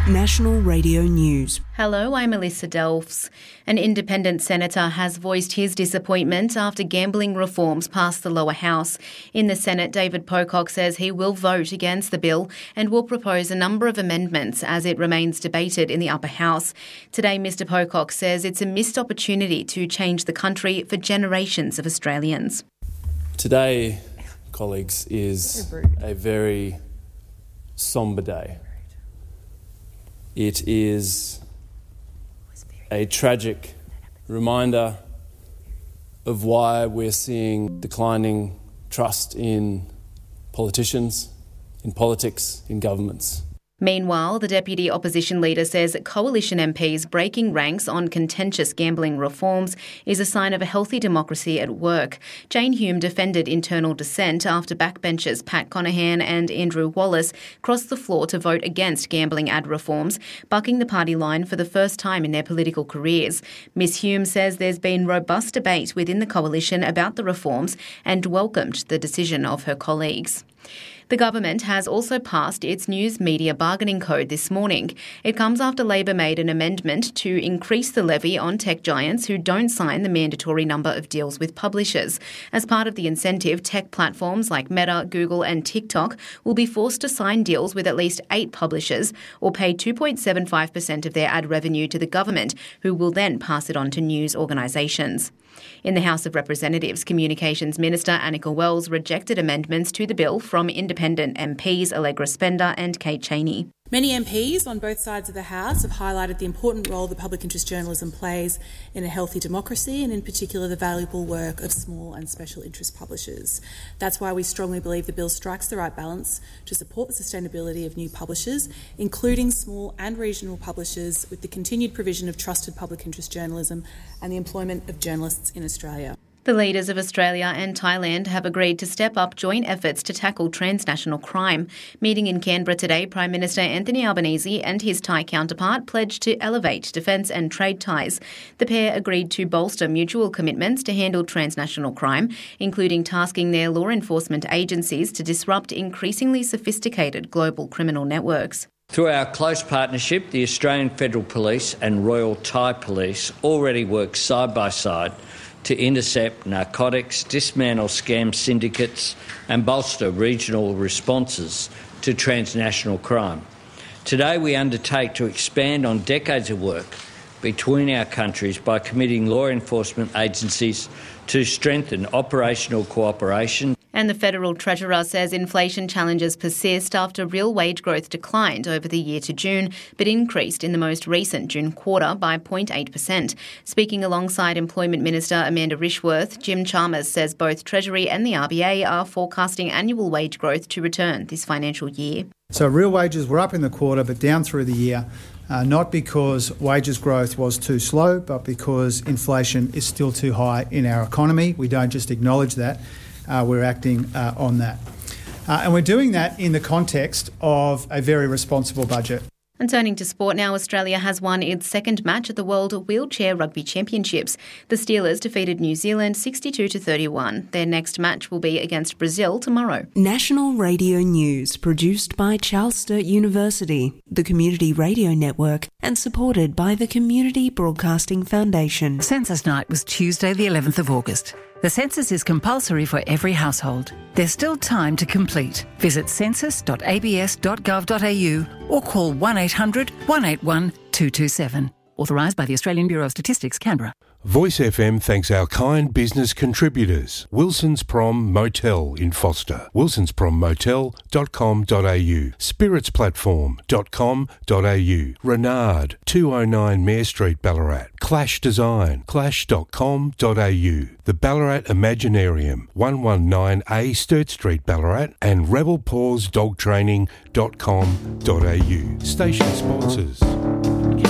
National Radio News. Hello, I'm Alyssa Delfs. An independent senator has voiced his disappointment after gambling reforms passed the lower house. In the Senate, David Pocock says he will vote against the bill and will propose a number of amendments as it remains debated in the upper house. Today, Mr Pocock says it's a missed opportunity to change the country for generations of Australians. Today, colleagues, is a very sombre day. It is a tragic reminder of why we're seeing declining trust in politicians, in politics, in governments. Meanwhile, the Deputy Opposition Leader says Coalition MPs breaking ranks on contentious gambling reforms is a sign of a healthy democracy at work. Jane Hume defended internal dissent after backbenchers Pat Conaghan and Andrew Wallace crossed the floor to vote against gambling ad reforms, bucking the party line for the first time in their political careers. Ms Hume says there's been robust debate within the coalition about the reforms and welcomed the decision of her colleagues. The government has also passed its news media bargaining code this morning. It comes after Labor made an amendment to increase the levy on tech giants who don't sign the mandatory number of deals with publishers. As part of the incentive, tech platforms like Meta, Google and TikTok will be forced to sign deals with at least 8 publishers or pay 2.75% of their ad revenue to the government, who will then pass it on to news organisations. In the House of Representatives, Communications Minister Annika Wells rejected amendments to the bill from independent MPs Allegra Spender and Kate Chaney. Many MPs on both sides of the House have highlighted the important role that public interest journalism plays in a healthy democracy and in particular the valuable work of small and special interest publishers. That's why we strongly believe the bill strikes the right balance to support the sustainability of new publishers, including small and regional publishers, with the continued provision of trusted public interest journalism and the employment of journalists in Australia. The leaders of Australia and Thailand have agreed to step up joint efforts to tackle transnational crime. Meeting in Canberra today, Prime Minister Anthony Albanese and his Thai counterpart pledged to elevate defence and trade ties. The pair agreed to bolster mutual commitments to handle transnational crime, including tasking their law enforcement agencies to disrupt increasingly sophisticated global criminal networks. Through our close partnership, the Australian Federal Police and Royal Thai Police already work side by side to intercept narcotics, dismantle scam syndicates and bolster regional responses to transnational crime. Today we undertake to expand on decades of work between our countries by committing law enforcement agencies to strengthen operational cooperation. And the Federal Treasurer says inflation challenges persist after real wage growth declined over the year to June, but increased in the most recent June quarter by 0.8%. Speaking alongside Employment Minister Amanda Rishworth, Jim Chalmers says both Treasury and the RBA are forecasting annual wage growth to return this financial year. So real wages were up in the quarter but down through the year, not because wages growth was too slow, but because inflation is still too high in our economy. We don't just acknowledge that. We're acting on that. And we're doing that in the context of a very responsible budget. And turning to sport now, Australia has won its second match at the World Wheelchair Rugby Championships. The Steelers defeated New Zealand 62-31. Their next match will be against Brazil tomorrow. National Radio News, produced by Charles Sturt University, the Community Radio Network, and supported by the Community Broadcasting Foundation. Census night was Tuesday the 11th of August. The census is compulsory for every household. There's still time to complete. Visit census.abs.gov.au or call 1800 181 227. Authorised by the Australian Bureau of Statistics, Canberra. Voice FM thanks our kind business contributors. Wilson's Prom Motel in Foster. wilsonsprommotel.com.au. spiritsplatform.com.au. Renard, 209 Mare Street, Ballarat. Clash Design, clash.com.au. The Ballarat Imaginarium, 119A Sturt Street, Ballarat. And rebelpawsdogtraining.com.au. Station sponsors.